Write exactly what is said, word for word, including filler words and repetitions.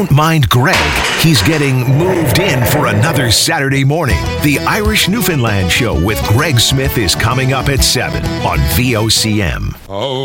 don't mind Greg. He's getting moved in for another Saturday morning. The Irish Newfoundland Show with Greg Smith is coming up at seven on V O C M. Oh.